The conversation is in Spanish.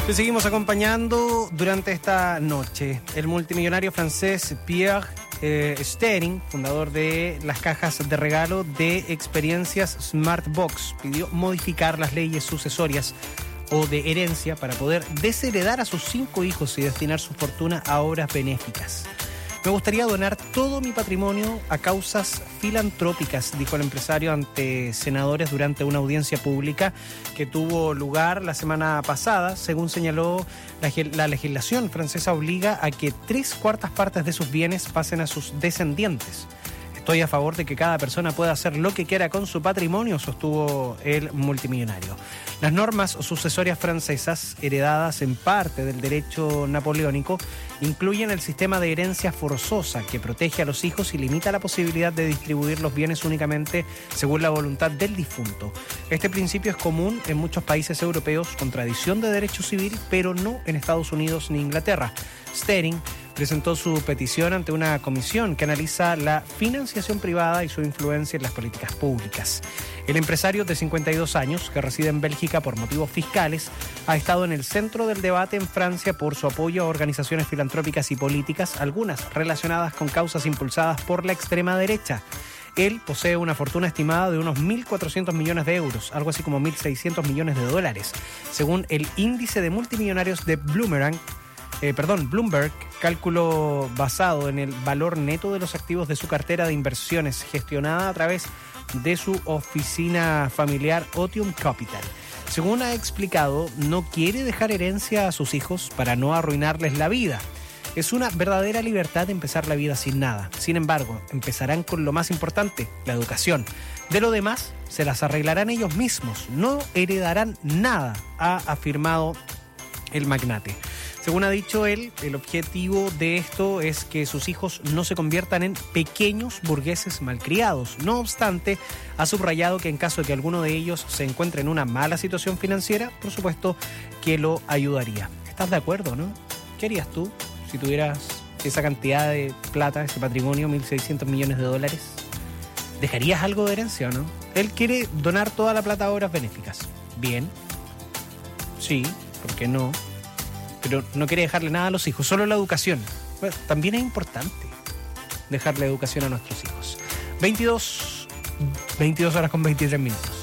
Te seguimos acompañando durante esta noche. El multimillonario francés Pierre Stering, fundador de las cajas de regalo de experiencias Smartbox, pidió modificar las leyes sucesorias o de herencia para poder desheredar a sus 5 hijos y destinar su fortuna a obras benéficas. Me gustaría donar todo mi patrimonio a causas filantrópicas, dijo el empresario ante senadores durante una audiencia pública que tuvo lugar la semana pasada. Según señaló, la legislación francesa obliga a que 3/4 partes de sus bienes pasen a sus descendientes. Estoy a favor de que cada persona pueda hacer lo que quiera con su patrimonio, sostuvo el multimillonario. Las normas sucesorias francesas, heredadas en parte del derecho napoleónico, incluyen el sistema de herencia forzosa que protege a los hijos y limita la posibilidad de distribuir los bienes únicamente según la voluntad del difunto. Este principio es común en muchos países europeos con tradición de derecho civil, pero no en Estados Unidos ni Inglaterra. Stering presentó su petición ante una comisión que analiza la financiación privada y su influencia en las políticas públicas. El empresario de 52 años, que reside en Bélgica por motivos fiscales, ha estado en el centro del debate en Francia por su apoyo a organizaciones filantrópicas y políticas, algunas relacionadas con causas impulsadas por la extrema derecha. Él posee una fortuna estimada de unos 1.400 millones de euros, algo así como 1.600 millones de dólares, según el índice de multimillonarios de Bloomberg, cálculo basado en el valor neto de los activos de su cartera de inversiones gestionada a través de su oficina familiar Otium Capital. Según ha explicado, no quiere dejar herencia a sus hijos para no arruinarles la vida. Es una verdadera libertad empezar la vida sin nada. Sin embargo, empezarán con lo más importante, la educación. De lo demás, se las arreglarán ellos mismos. No heredarán nada, ha afirmado el magnate. Según ha dicho él, el objetivo de esto es que sus hijos no se conviertan en pequeños burgueses malcriados. No obstante, ha subrayado que en caso de que alguno de ellos se encuentre en una mala situación financiera, por supuesto que lo ayudaría. ¿Estás de acuerdo, no? ¿Qué harías tú si tuvieras esa cantidad de plata, ese patrimonio, 1.600 millones de dólares? ¿Dejarías algo de herencia o no? Él quiere donar toda la plata a obras benéficas. Bien. Sí, ¿por qué no? Pero no quiere dejarle nada a los hijos, solo la educación. Bueno, también es importante dejarle educación a nuestros hijos. 22 horas con 23 minutos.